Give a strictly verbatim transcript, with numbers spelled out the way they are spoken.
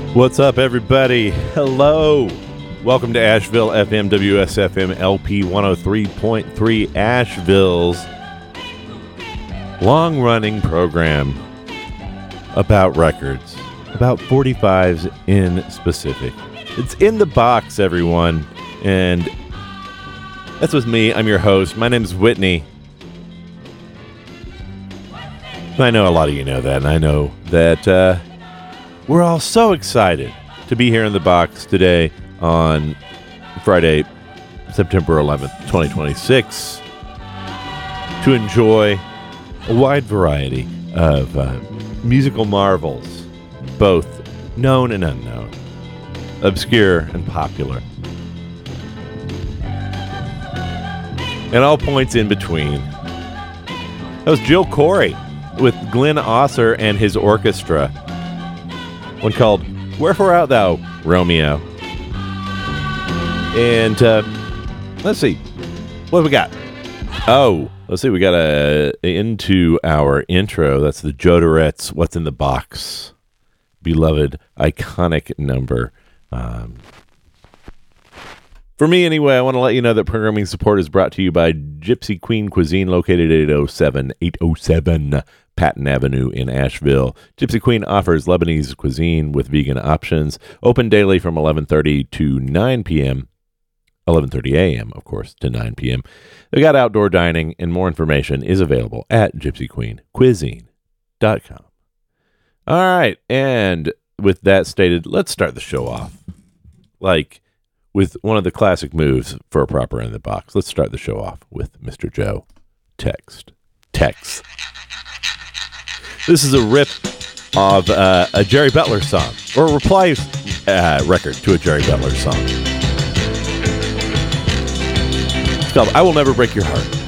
What's up, everybody? Hello. Welcome to Asheville F M, W S F M L P one oh three point three, Asheville's long-running program about records, about forty-fives in specific. It's in the box, everyone, and that's with me. I'm your host. My name is Whitney. I know a lot of you know that, and I know that uh, we're all so excited to be here in the box today on Friday, September eleventh, twenty twenty-six, to enjoy a wide variety of uh, musical marvels, both known and unknown, obscure and popular, and all points in between. That was Jill Corey with Glenn Osser and his orchestra. One called Wherefore Art Thou, Romeo? And uh, let's see. What have we got? Oh, let's see. We got a into our intro. That's the Joderettes, What's in the Box? Beloved, iconic number. Um, for me, anyway, I want to let you know that programming support is brought to you by Gypsy Queen Cuisine, located at eight oh seven, eight oh seven Patton Avenue in Asheville. Gypsy Queen offers Lebanese cuisine with vegan options. Open daily from eleven thirty to nine p.m. eleven thirty a.m., of course, to nine p.m. They got outdoor dining, and more information is available at gypsy queen cuisine dot com. All right, and with that stated, let's start the show off. Like, with one of the classic moves for a proper in the box. Let's start the show off with Mister Joe Text. Text. This is a rip of uh, a Jerry Butler song, or a reply uh, record to a Jerry Butler song. It's called I Will Never Break Your Heart.